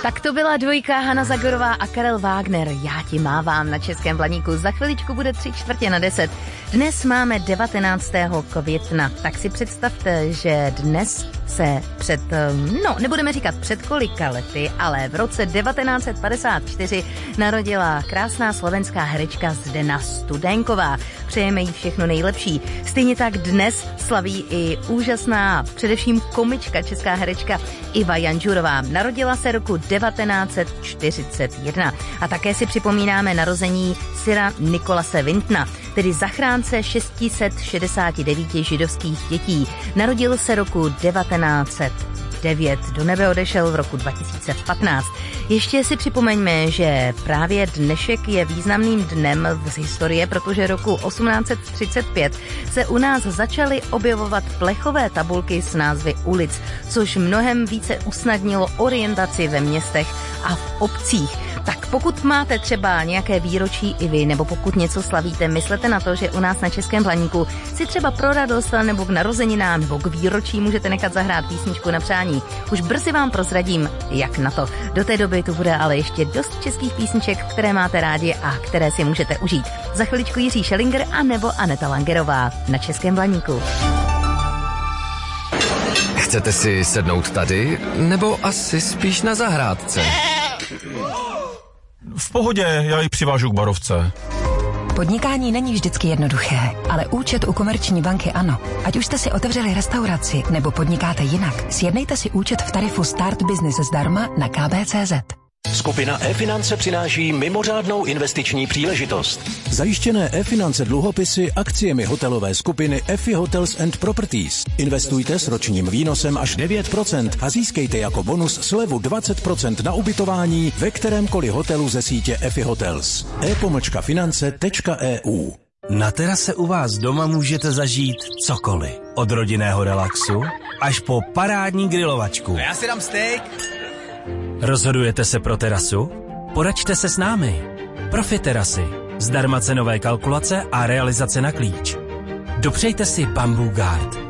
Tak to byla dvojka Hana Zagorová a Karel Wagner. Já ti mávám na Českém Blaníku. Za chviličku bude 9:45. Dnes máme 19. května. Tak si představte, že dnes se nebudeme říkat před kolika lety, ale v roce 1954 narodila krásná slovenská herečka Zdena Studenková. Přejeme jí všechno nejlepší. Stejně tak dnes slaví i úžasná, především komička, česká herečka Iva Janžurová. Narodila se roku 1941. A také si připomínáme narození Sira Nikolase Vintna, tedy zachránce 669 židovských dětí. Narodil se roku 1909. Do nebe odešel v roku 2015. Ještě si připomeňme, že právě dnešek je významným dnem z historie, protože roku 1835 se u nás začaly objevovat plechové tabulky s názvy ulic, což mnohem více usnadnilo orientaci ve městech a v obcích. Tak pokud máte třeba nějaké výročí i vy, nebo pokud něco slavíte, myslete na to, že u nás na Českém Blaníku si třeba pro radost nebo k narozeninám nebo k výročí můžete nechat zahrát písničku na přání. Už brzy vám prozradím, jak na to. Do té doby tu bude ale ještě dost českých písniček, které máte rádi a které si můžete užít. Za chviličku Jiří Schellinger a nebo Aneta Langerová na Českém Blaníku. Chcete si sednout tady, nebo asi spíš na zahrádce? V pohodě, já ji přivážu k barovce. Podnikání není vždycky jednoduché, ale účet u Komerční banky ano. Ať už jste si otevřeli restauraci nebo podnikáte jinak, sjednejte si účet v tarifu Start Business zdarma na kb.cz. Skupina e-finance přináší mimořádnou investiční příležitost. Zajištěné e-finance dluhopisy akciemi hotelové skupiny EFI Hotels and Properties. Investujte s ročním výnosem až 9% a získejte jako bonus slevu 20% na ubytování ve kterémkoliv hotelu ze sítě EFI Hotels. e-finance.eu. Na terase u vás doma můžete zažít cokoliv. Od rodinného relaxu až po parádní grilovačku. Já si dám steak. Rozhodujete se pro terasu? Poraďte se s námi. Profi terasy. Zdarma cenové kalkulace a realizace na klíč. Dopřejte si Bamboo Guard.